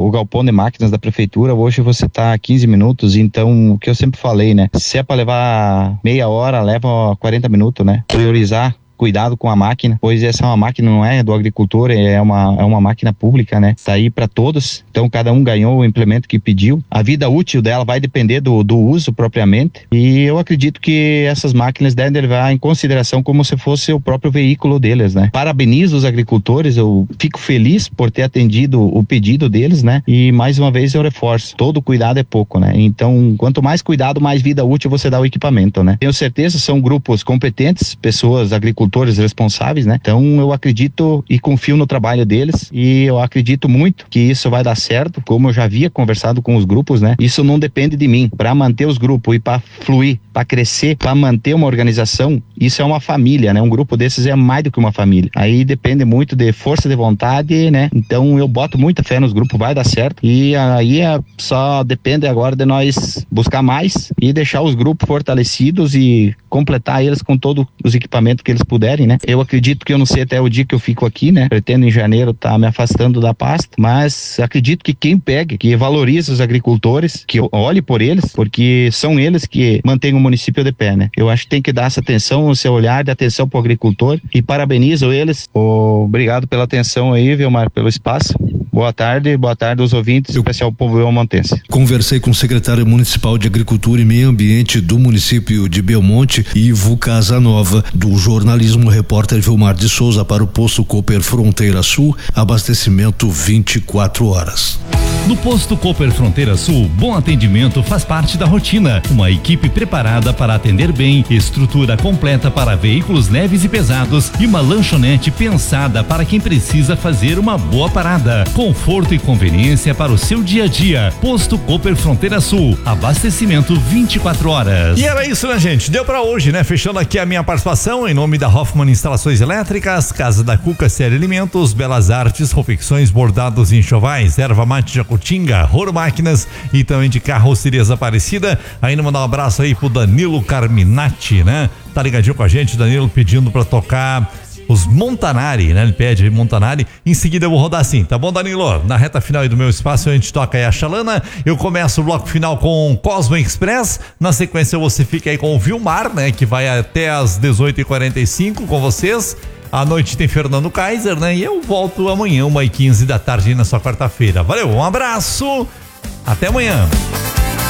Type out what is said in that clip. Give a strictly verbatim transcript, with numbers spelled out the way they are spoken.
o galpão de máquinas da prefeitura, hoje você tá a quinze minutos, então o que eu sempre falei, né? Se é para levar meia hora, leva quarenta minutos, né? Priorizar. Cuidado com a máquina, pois essa é uma máquina, não é do agricultor, é uma, é uma máquina pública, né? Tá aí para todos, então cada um ganhou o implemento que pediu. A vida útil dela vai depender do, do uso propriamente, e eu acredito que essas máquinas devem levar em consideração como se fosse o próprio veículo deles, né? Parabenizo os agricultores, eu fico feliz por ter atendido o pedido deles, né? E mais uma vez eu reforço, todo cuidado é pouco, né? Então, quanto mais cuidado, mais vida útil você dá ao equipamento, né? Tenho certeza, são grupos competentes, pessoas agricultoras responsáveis, né? Então eu acredito e confio no trabalho deles, e eu acredito muito que isso vai dar certo, como eu já havia conversado com os grupos, né? Isso não depende de mim. Para manter os grupos e para fluir, para crescer, para manter uma organização, isso é uma família, né? Um grupo desses é mais do que uma família. Aí depende muito de força de vontade, né? Então eu boto muita fé nos grupos, vai dar certo, e aí é, só depende agora de nós buscar mais e deixar os grupos fortalecidos e completar eles com todos os equipamentos que eles puderem, né? Eu acredito que eu não sei até o dia que eu fico aqui, né? Pretendo em janeiro estar me afastando da pasta, mas acredito que quem pegue, que valorize os agricultores, que olhe por eles, porque são eles que mantêm o município de pé, né? Eu acho que tem que dar essa atenção, o seu olhar de atenção para o agricultor, e parabenizo eles. Obrigado pela atenção aí, Vilmar, pelo espaço. Boa tarde, boa tarde aos ouvintes, em especial o povo belmontense. Conversei com o secretário municipal de Agricultura e Meio Ambiente do município de Belmonte, Ivo Casanova, do jornalismo repórter Vilmar de Souza para o Posto Cooper Fronteira Sul, abastecimento vinte e quatro horas. No Posto Cooper Fronteira Sul, bom atendimento faz parte da rotina. Uma equipe preparada para atender bem, estrutura completa para veículos leves e pesados e uma lanchonete pensada para quem precisa fazer uma boa parada. Conforto e conveniência para o seu dia a dia. Posto Cooper Fronteira Sul, abastecimento vinte e quatro horas. E era isso, né, gente? Deu pra hoje, né? Fechando aqui a minha participação em nome da Hoffman Instalações Elétricas, Casa da Cuca Série Alimentos, Belas Artes, confecções, bordados e enxovais, erva mate Jacutinga, Roro Máquinas e também de Carrocerias Aparecida. Ainda mandar um abraço aí pro Danilo Carminati, né? Tá ligadinho com a gente, Danilo pedindo pra tocar os Montanari, né? Ele pede Montanari. Em seguida eu vou rodar assim, tá bom, Danilo? Na reta final aí do meu espaço a gente toca aí a Xalana. Eu começo o bloco final com Cosmo Express. Na sequência você fica aí com o Vilmar, né? Que vai até às dezoito e quarenta e cinco com vocês. À noite tem Fernando Kaiser, né? E eu volto amanhã, uma e quinze da tarde, na sua quarta-feira. Valeu, um abraço, até amanhã.